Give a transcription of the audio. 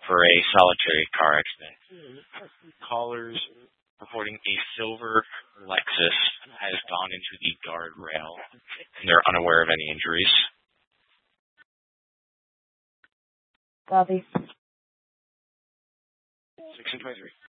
for a solitary car accident. Callers reporting a silver Lexus has gone into the guardrail, and they're unaware of any injuries. Copy. 6 and 23.